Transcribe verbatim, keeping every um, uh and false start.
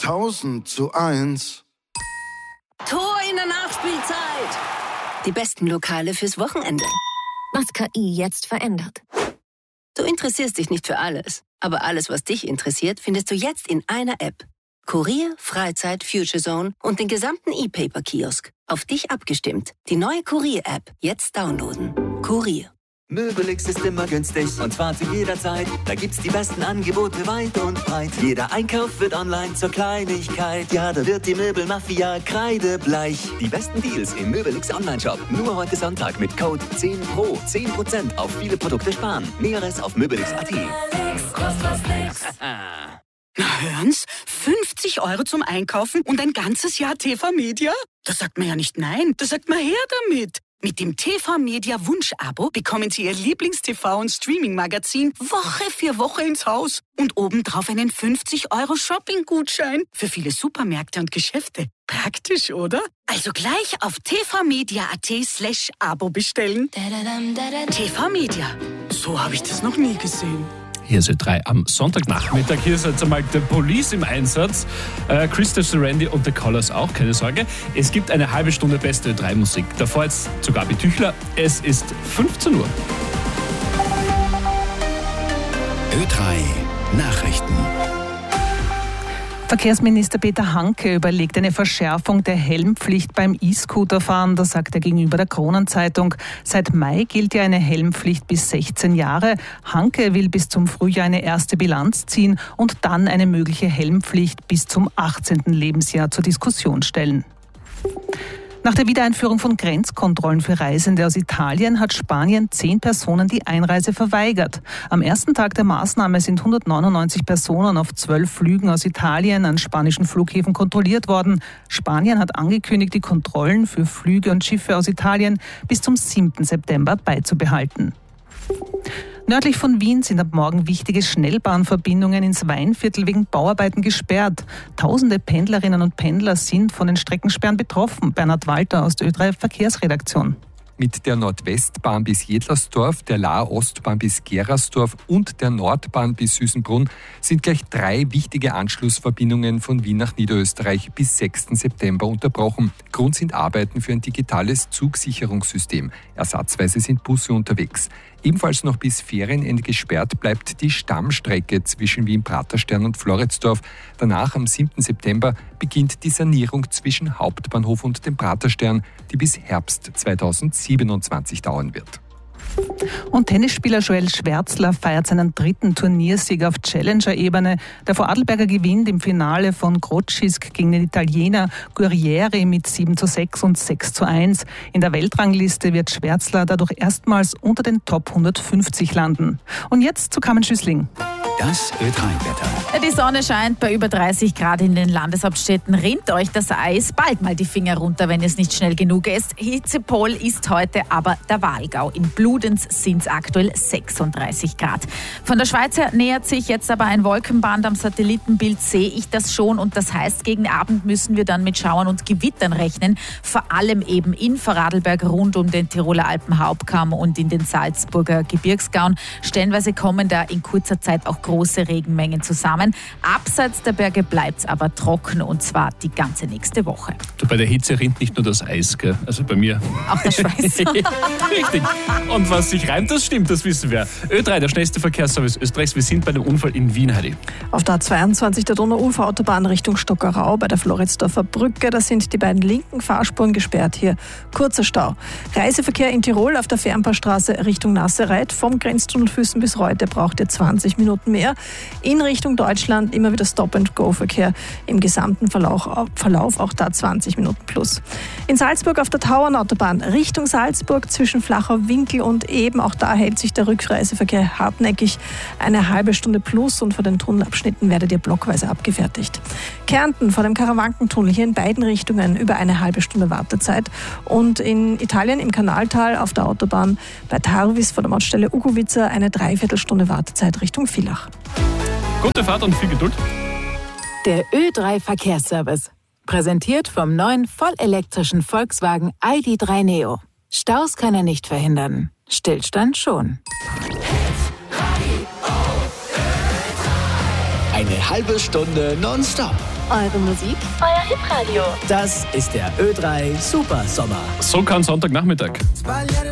tausend zu eins. Tor in der Nachspielzeit. Die besten Lokale fürs Wochenende. Was K I jetzt verändert. Du interessierst dich nicht für alles, aber alles, was dich interessiert, findest du jetzt in einer App. Kurier, Freizeit, Future Zone und den gesamten E-Paper-Kiosk. Auf dich abgestimmt. Die neue Kurier-App. Jetzt downloaden. Kurier. Möbelix ist immer günstig und zwar zu jeder Zeit. Da gibt's die besten Angebote weit und breit. Jeder Einkauf wird online zur Kleinigkeit. Ja, da wird die Möbelmafia kreidebleich. Die besten Deals im Möbelix Online-Shop. Nur heute Sonntag mit Code zehn Pro. zehn Prozent auf viele Produkte sparen. Näheres auf möbelix punkt at. Na hören's, fünfzig Euro zum Einkaufen und ein ganzes Jahr T V Media? Da sagt man ja nicht nein, da sagt man her damit. Mit dem T V Media Wunsch-Abo bekommen Sie Ihr Lieblings-T V- und Streaming-Magazin Woche für Woche ins Haus und obendrauf einen fünfzig Euro Shopping-Gutschein für viele Supermärkte und Geschäfte. Praktisch, oder? Also gleich auf tvmedia.at slash Abo bestellen. T V Media, so habe ich das noch nie gesehen. Hier ist Ö drei am Sonntagnachmittag. Hier ist jetzt einmal der Police im Einsatz. Äh, Christopher Randy und The Colours auch, keine Sorge. Es gibt eine halbe Stunde beste Ö drei Musik. Davor jetzt zu Gabi Tüchler. Es ist fünfzehn Uhr. Ö drei Nachrichten. Verkehrsminister Peter Hanke überlegt eine Verschärfung der Helmpflicht beim E-Scooterfahren. Das sagt er gegenüber der Kronenzeitung. Seit Mai gilt ja eine Helmpflicht bis sechzehn Jahre. Hanke will bis zum Frühjahr eine erste Bilanz ziehen und dann eine mögliche Helmpflicht bis zum achtzehnten Lebensjahr zur Diskussion stellen. Nach der Wiedereinführung von Grenzkontrollen für Reisende aus Italien hat Spanien zehn Personen die Einreise verweigert. Am ersten Tag der Maßnahme sind hundertneunundneunzig Personen auf zwölf Flügen aus Italien an spanischen Flughäfen kontrolliert worden. Spanien hat angekündigt, die Kontrollen für Flüge und Schiffe aus Italien bis zum siebten September beizubehalten. Nördlich von Wien sind ab morgen wichtige Schnellbahnverbindungen ins Weinviertel wegen Bauarbeiten gesperrt. Tausende Pendlerinnen und Pendler sind von den Streckensperren betroffen. Bernhard Walter aus der Ö drei Verkehrsredaktion. Mit der Nordwestbahn bis Jedlersdorf, der Lahr-Ostbahn bis Gerasdorf und der Nordbahn bis Süßenbrunn sind gleich drei wichtige Anschlussverbindungen von Wien nach Niederösterreich bis sechsten September unterbrochen. Grund sind Arbeiten für ein digitales Zugsicherungssystem. Ersatzweise sind Busse unterwegs. Ebenfalls noch bis Ferienende gesperrt bleibt die Stammstrecke zwischen Wien-Praterstern und Floridsdorf. Danach, am siebten September, beginnt die Sanierung zwischen Hauptbahnhof und dem Praterstern, die bis Herbst zweitausendsiebenundzwanzig dauern wird. Und Tennisspieler Joel Schwärzler feiert seinen dritten Turniersieg auf Challenger-Ebene. Der Vorarlberger gewinnt im Finale von Grodzisk gegen den Italiener Guerrieri mit sieben zu sechs und sechs zu eins. In der Weltrangliste wird Schwärzler dadurch erstmals unter den Top hundertfünfzig landen. Und jetzt zu Carmen Schüssling. Das Ö drei Wetter. Die Sonne scheint bei über dreißig Grad in den Landeshauptstädten. Rinnt euch das Eis bald mal die Finger runter, wenn es nicht schnell genug ist. Hitzepol ist heute aber der Walgau. In Bludenz sind es aktuell sechsunddreißig Grad. Von der Schweiz her nähert sich jetzt aber ein Wolkenband. Am Satellitenbild sehe ich das schon. Und das heißt, gegen Abend müssen wir dann mit Schauern und Gewittern rechnen. Vor allem eben in Vorarlberg rund um den Tiroler Alpenhauptkamm und in den Salzburger Gebirgsgauen. Stellenweise kommen da in kurzer Zeit auch große Regenmengen zusammen. Abseits der Berge bleibt es aber trocken und zwar die ganze nächste Woche. Du, bei der Hitze rinnt nicht nur das Eis, gell? Also bei mir. Auch der Schweiß. Richtig. Und was sich reimt, das stimmt, das wissen wir. Ö drei, der schnellste Verkehrsservice Österreichs. Wir sind bei dem Unfall in Wien, Heidi. Auf der A zweiundzwanzig der Donau-Ufer-Autobahn Richtung Stockerau bei der Floridsdorfer Brücke. Da sind die beiden linken Fahrspuren gesperrt. Hier kurzer Stau. Reiseverkehr in Tirol auf der Fernpassstraße Richtung Nassereit. Vom Grenztunnel Füssen bis Reute braucht ihr zwanzig Minuten mehr. In Richtung Deutschland immer wieder Stop-and-Go-Verkehr im gesamten Verlauf, Verlauf, auch da zwanzig Minuten plus. In Salzburg auf der Tauernautobahn Richtung Salzburg zwischen Flachau-Winkel und Eben, auch da hält sich der Rückreiseverkehr hartnäckig. Eine halbe Stunde plus und vor den Tunnelabschnitten werdet ihr blockweise abgefertigt. Kärnten vor dem Karawankentunnel hier in beiden Richtungen über eine halbe Stunde Wartezeit und in Italien im Kanaltal auf der Autobahn bei Tarvis vor der Mautstelle Ugovica eine Dreiviertelstunde Wartezeit Richtung Villach. Gute Fahrt und viel Geduld. Der Ö drei Verkehrsservice. Präsentiert vom neuen vollelektrischen Volkswagen I D drei Neo. Staus kann er nicht verhindern. Stillstand schon. Eine halbe Stunde nonstop. Eure Musik, euer Hitradio. Das ist der Ö drei Super Sommer. So kann Sonntagnachmittag.